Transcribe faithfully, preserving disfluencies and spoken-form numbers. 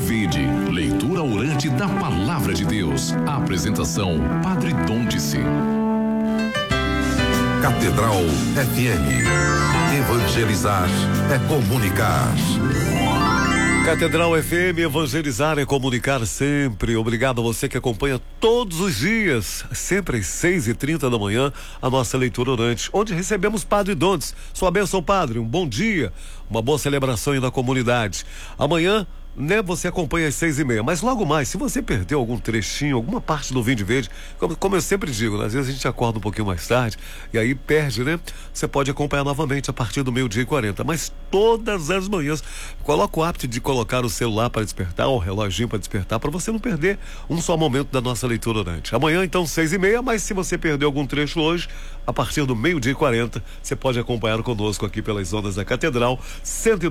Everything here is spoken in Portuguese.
Vinde, leitura orante da Palavra de Deus. Apresentação, Padre Dom-Dice. Catedral F M. Evangelizar é comunicar. Catedral F M, evangelizar é comunicar sempre. Obrigado a você que acompanha todos os dias, sempre às seis e trinta da manhã, a nossa leitura orante, onde recebemos Padre Dom-Dice. Sua bênção, Padre, um bom dia, uma boa celebração aí na comunidade. Amanhã, né, você acompanha às seis e meia, mas logo mais, se você perdeu algum trechinho, alguma parte do Vinde Verde, como, como eu sempre digo, né, às vezes a gente acorda um pouquinho mais tarde e aí perde, né? Você pode acompanhar novamente a partir do meio-dia e quarenta, mas todas as manhãs, coloca o hábito de colocar o celular para despertar, o reloginho para despertar, para você não perder um só momento da nossa leitura orante. Amanhã, então, seis e meia, mas se você perdeu algum trecho hoje, a partir do meio-dia e quarenta, você pode acompanhar conosco aqui pelas ondas da Catedral cento e